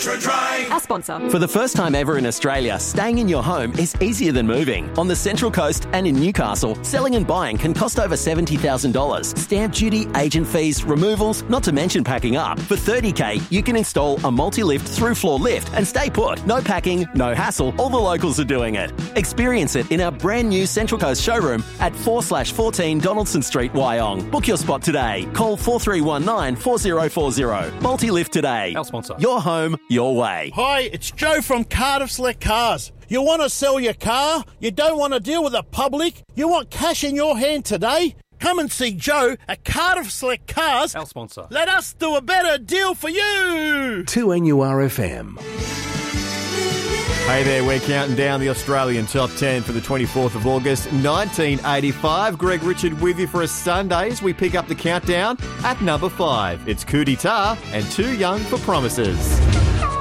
Metro Train. Our sponsor. For the first time ever in Australia, staying in your home is easier than moving. On the Central Coast and in Newcastle, selling and buying can cost over $70,000. Stamp duty, agent fees, removals, not to mention packing up. For $30,000, you can install a multi-lift through-floor lift and stay put. No packing, no hassle. All the locals are doing it. Experience it in our brand new Central Coast showroom at 4/14 Donaldson Street, Wyong. Book your spot today. Call 4319 4040. Multi-lift today. Our sponsor. Your home, your way. Hi, it's Joe from Cardiff Select Cars. You want to sell your car? You don't want to deal with the public? You want cash in your hand today? Come and see Joe at Cardiff Select Cars. Our sponsor. Let us do a better deal for you. 2NURFM. Hey there, we're counting down the Australian Top 10 for the 24th of August, 1985. Greg Richard with you for a Sunday as we pick up the countdown at number 5. It's Coup d'etat and Too Young for Promises.